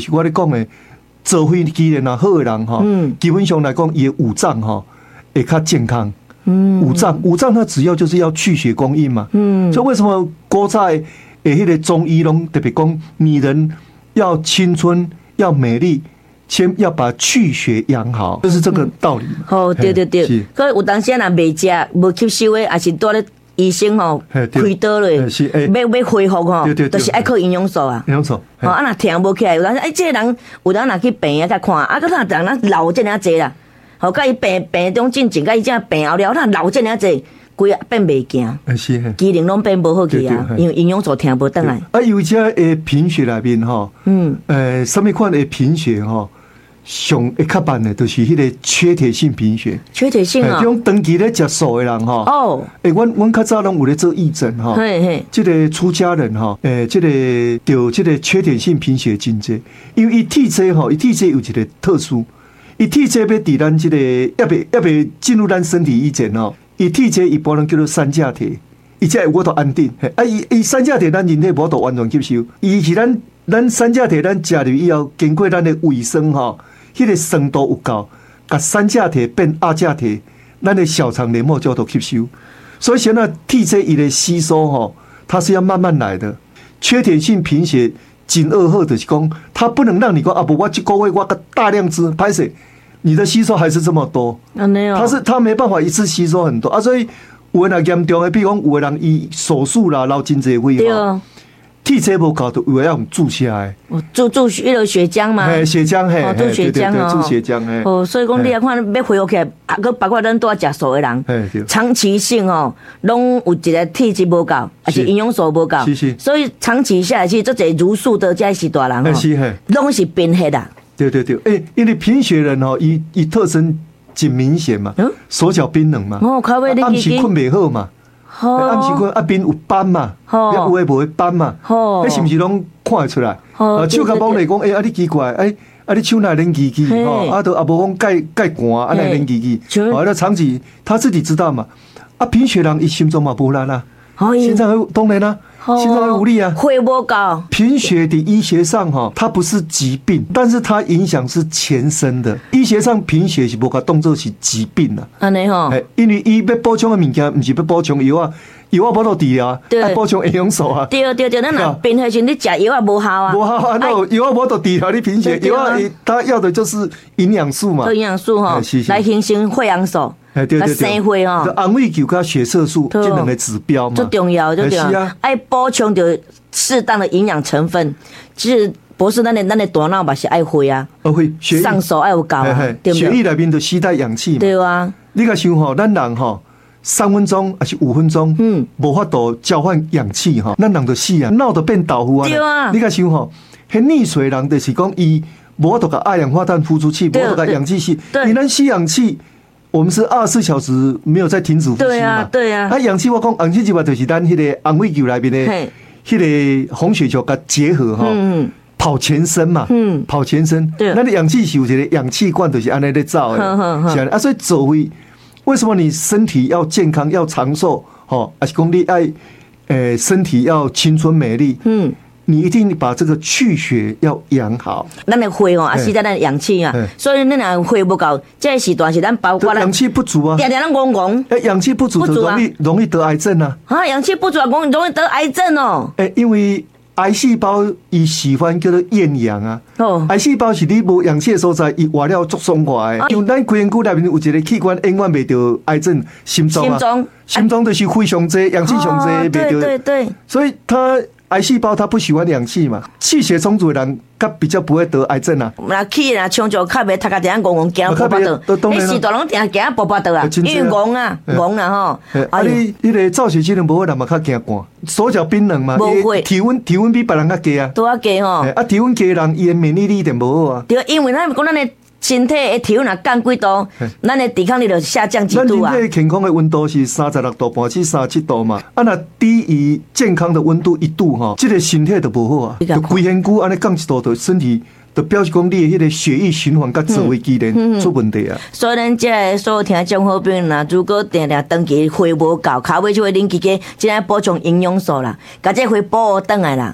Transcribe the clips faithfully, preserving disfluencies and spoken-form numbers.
就是我咧讲的，做肺机能啊好的人哈，嗯，基本上来讲，伊的五脏哈会较健康。嗯，五脏五脏它主要就是要去血供应嘛。嗯，所以为什么古早的迄个中医拢特别讲，女人要青春要美丽。先要把去血养好，就是这个道理嘛。 哦，对对对。可有当时若袂食、无吸收的，也是带咧医生吼开刀咧，要要恢复吼，就是爱靠营养素啊。 营养素。 哦，啊，若停无起来，有当时哎，这个人有当若去病院甲看，啊，个若人咱老这尔济啦，吼，甲伊病病中进前，甲伊这病后了，咱老这尔济。规啊变袂行，机能拢变无好去啊，因为营养素听无倒来。 啊，有只诶贫血内面吼，嗯，诶，什么款诶贫血吼，上会较慢的，就是迄个缺铁性贫血。 缺铁性啊， 这种长期咧食素的人吼，哦，诶，阮阮较早拢有咧做义诊吼，嘿嘿，这个出家人吼，诶，这个得这个缺铁性贫血真济，因为伊体质吼，伊体质有一个特殊，伊体质要伫咱这个要未要未进入咱身体以前吼。伊体质一般人叫做三价铁，伊才有法度安定。啊，伊伊三价铁咱人体无法度完全吸收，伊是咱咱三价铁咱食入以后，经过咱的胃酸吼，迄、那个酸度有够，甲三价铁变二价铁，咱的小肠黏膜就都吸收。所以现在体质伊的吸收吼，它是要慢慢来的。缺铁性贫血真二好就是讲，它不能让你讲啊，不我一个月我个大量吃，歹势。你的吸收还是这么多，它是它没办法一次吸收很多啊，所以有的人严重的，比如讲有的人伊手术啦，捞真济费吼，体质无够，就有的要用注下来， 注注那个血浆嘛， 嘿，血浆嘿， 注血浆哦， 注血浆嘿， 哦，所以讲你来看要恢复起来，啊，佮包括咱都要食素的人，长期性哦，拢有一个体质无够，而且营养素无够，所以长期下来，其实这些茹素的这些大人哦，拢是贫血啦。 对对对，哎、欸，因为贫血人哦，伊伊特征真明显嘛，嗯、手脚冰冷嘛， 哦，靠， 暗时困袂好嘛，暗时困啊边有斑嘛，哦，有诶无诶斑嘛，哦，迄是毋是拢看会出来？哦，手甲摸来讲，哎、欸，啊你奇怪，哎、欸，啊你手哪冷叽叽，哦，啊都啊无讲盖盖寒，啊来冷叽叽，哦，那长期他自己知道嘛，啊贫血人伊心脏嘛无力啦，心脏会当然啦。心脏会无力啊， 会不高。 贫血的医学上哈，它不是疾病，但是它影响是全身的。医学上贫血是无甲当作是疾病啦。 安尼吼， 因为伊要补充的物件，不是要补充药啊，药啊无到治疗，要补充营养素啊。 对对对，咱若贫血时你食药啊无效啊。 无效啊，那药啊无到治疗你贫血，药啊它要的就是营养素嘛。 营养素哈，来形成血氧素。 哎，对对对， 生血哦， 安慰球跟血色素这两个指标嘛， 最重要，最重要。爱补充着适当的营养成分，其实不是咱的咱的大脑嘛是爱血啊， 会上手爱有够啊， 对不对？血液内面就携带氧气嘛， 对啊。 你甲想吼，咱人吼三分钟还是五分钟，嗯，无法度交换氧气哈，咱人就死啊，脑就变豆腐啊。对啊。你甲想吼，迄溺水人就是讲伊无法度甲二氧化碳呼出去，无法度甲氧气吸，你咱吸氧气。我们是二十四小时没有在停止呼吸嘛？对啊， 对啊。 啊，氧气我讲，氧气基本就是咱迄个安慰球内面的，迄个红血球甲结合哈，嗯，跑全身嘛，嗯，跑全身。对，那你氧气是有一个氧气罐，就是安尼在造的，是啊。所以走位，为什么你身体要健康、要长寿？吼，还是讲你爱，诶，身体要青春美丽？嗯。你一定把这个去血要养好， 咱的血哦，也是咱的氧气啊，所以咱若血不够，这个时段是咱包括氧气不足啊， 常常咱讲讲， 哎，氧气不足就容易容易得癌症啊， 啊，氧气不足啊，容易容易得癌症哦， 哎，因为癌细胞伊喜欢叫做厌氧啊，哦，癌细胞是你无氧气的所在，伊活了足爽快的，因为咱肺身躯内面有一个器官永远袂得癌症，心脏啊，心脏，心脏就是肺上济，氧气上济袂得， 对对对，所以它。癌细胞它不喜欢氧气嘛，气血充足的人，他比较不会得癌症啊。 那气啦，像就较袂，他家点讲讲行波波道，你时大拢定行波波道啊，因为戆啊戆啦吼。 啊，你你个造血机能无人嘛较惊寒，手脚冰冷嘛，体温体温比别人较低啊， 都较低吼。 啊，体温低的人，伊的免疫力一定无好啊。 对，因为咱讲咱的。身体的体温若降几度，咱的抵抗力就下降几度啊。 咱人体健康的温度是三十六度半至三十七度嘛，啊，若低于健康的温度一度哈，这个身体就无好啊，就规身躯安尼降一度，就身体就表示讲你的迄个血液循环甲自卫机能出问题啊。 所以咱这所有听众好朋友啦，如果定定长期血无够，骹尾就会啉几个，即个补充营养素啦，甲这血补倒来啦。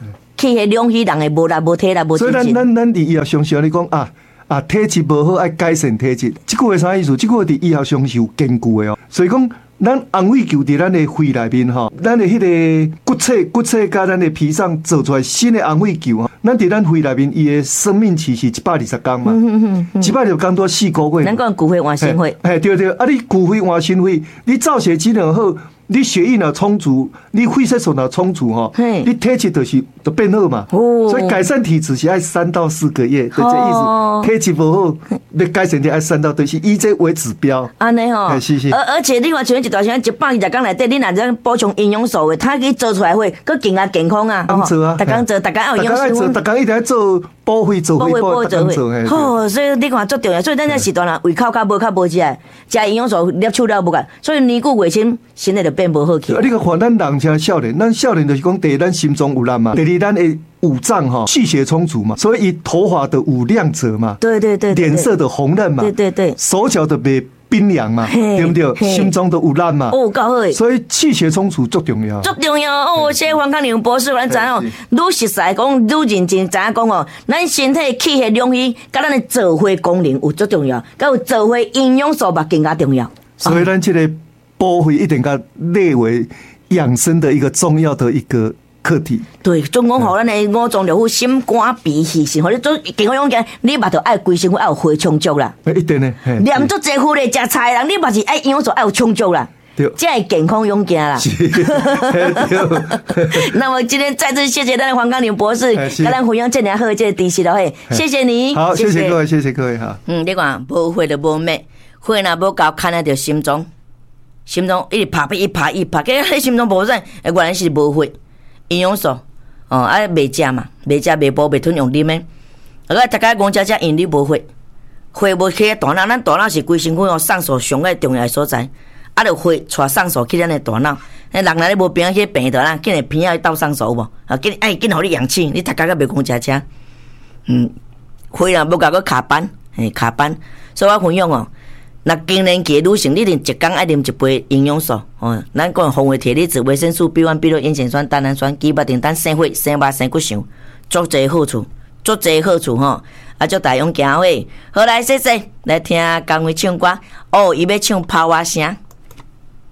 气血两虚，人会无力、无体力、无精神。 所以咱咱咱伫医学上是你讲啊啊，体质无好，爱改善体质。这句话啥意思？这句话伫医学上是有根据的哦。所以讲，咱红血球伫咱的肺内面吼，咱的迄个骨髓、骨髓甲咱的脾脏做出来新的红血球，咱伫咱肺内面，伊的生命期是一百二十天嘛，一百二十天多四个月。 咱讲骨血换心肺， 哎对对，啊你骨血换心肺，你造血机能好。你血液若充足，你肺色素若充足吼，你体质就是就变好嘛。哦、所以改善体质是爱三到四个月，就这意思。哦、体质不好，要改善就爱三到，就是以这为指标。 安尼吼， 是是。 而而且另外像一段时间一百二十天内底，你若这补充营养素的，它可以做出来会更更加健康啊。 当做啊， 大家做，大家有营养素。 大家一定要做补肺做肺补做肺。 好，所以你看最重要，所以咱这时段啦，胃口较无较无起来，食营养素摄取了不够，所以年久月深，身体就变无好去。 你看，咱人像少年，咱少年就是讲，第一，咱心中有力嘛；第二，咱的五脏哈气血充足嘛，所以以头发的五亮泽嘛， 对对对， 脸色的红润嘛， 对对对， 手脚的被冰凉嘛，对不对？心中的有力嘛， 哦，够好， 所以气血充足最重要， 最重要哦。谢谢黄康良博士，咱知哦，愈实在讲，愈认真，知影讲哦，咱身体气血两虚，甲咱的造血功能有最重要，甲有造血营养素嘛更加重要。 所以咱这个补肺一定甲列为养生的一个重要的一个课题。 对，总讲好咱的五脏六腑、心肝脾肺肾，或者做健康养健，你嘛就爱规身躯爱有血充足啦。 一定呢， 念足济苦咧，食菜人你嘛是爱营养素爱有充足啦。对，才会健康养健啦。那么今天再次谢谢咱的黄康良博士，跟咱分享这样好这个知识了嘿，谢谢你。 好，谢谢各位，谢谢各位哈。 嗯，你看无血就无脉，血若无够，牵啊着心脏。心脏一直拍拍一拍一拍，结果迄心脏无啥，原来是无血，营养素哦，啊袂食嘛，袂食袂补袂吞用啉的，啊大家讲食食因你无血，血无去大脑，咱大脑是规身躯哦送数上个重要的所在，啊着血带送数去咱的大脑，人若咧无病去病倒啦，紧来鼻仔斗送数无，啊紧哎紧互你氧气，你大家个袂讲食食，嗯，血若无甲个卡班，嘿卡班，所以我分享哦。那更年期女性，你连一工爱啉一杯营养素哦。咱讲红血铁离子、维生素 B 一、B 六、烟酰酸、单氨酸、鸡巴丁等生血、生肉、生骨相，足侪好处，足侪好处吼。啊，足大勇行伙，好来，谢谢，来听江伟唱歌。哦，伊要唱泡蛙声。